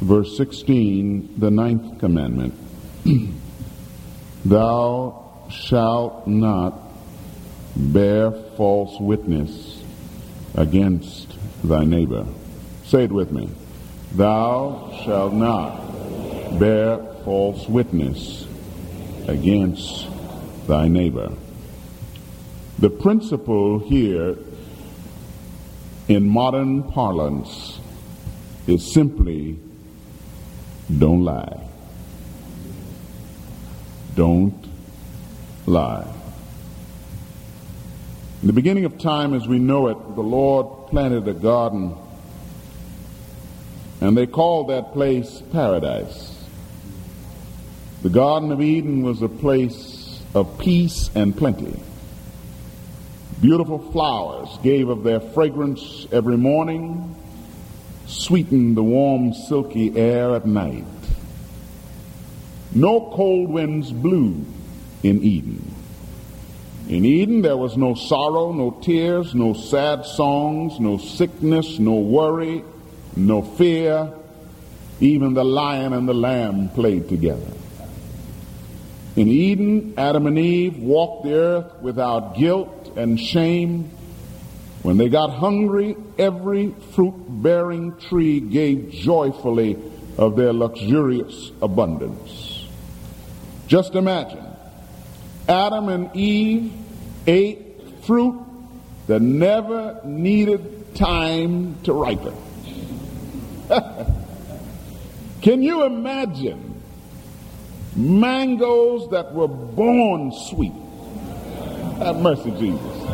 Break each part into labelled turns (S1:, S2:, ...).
S1: Verse 16, the ninth commandment. Thou shalt not bear false witness against thy neighbor. Say it with me. Thou shalt not bear false witness against thy neighbor. The principle here in modern parlance is simply don't lie. Don't lie. In the beginning of time as we know it, the Lord planted a garden, and they called that place paradise. The Garden of Eden was a place of peace and plenty. Beautiful flowers gave of their fragrance every morning, sweetened the warm, silky air at night. No cold winds blew in Eden. In Eden there was no sorrow, no tears, no sad songs, no sickness, no worry, no fear. Even the lion and the lamb played together. In Eden, Adam and Eve walked the earth without guilt and shame. When they got hungry, every fruit-bearing tree gave joyfully of their luxurious abundance. Just imagine, Adam and Eve ate fruit that never needed time to ripen. Can you imagine mangoes that were born sweet? Have mercy, Jesus.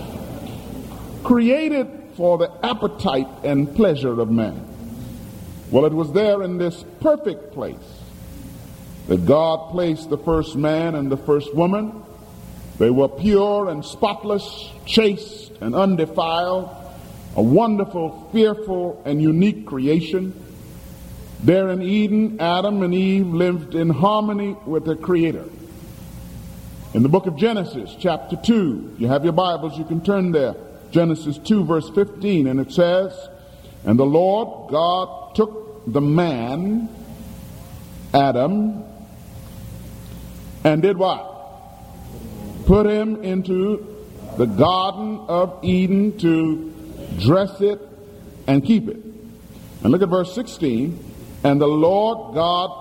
S1: Created for the appetite and pleasure of man. Well, it was there in this perfect place that God placed the first man and the first woman. They were pure and spotless, chaste and undefiled, a wonderful, fearful, and unique creation. There in Eden, Adam and Eve lived in harmony with their Creator. In the book of Genesis, chapter 2, you have your Bibles, you can turn there. Genesis 2, verse 15, and it says, "And the Lord God took the man, Adam, and did what? Put him into the Garden of Eden to dress it and keep it." And look at verse 16. "And the Lord God